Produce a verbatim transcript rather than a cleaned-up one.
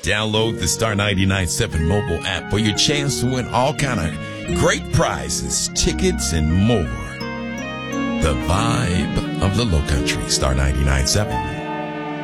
Download the Star ninety-nine point seven mobile app for your chance to win all kind of great prizes, tickets, and more. The vibe of the Low Country, Star ninety-nine point seven.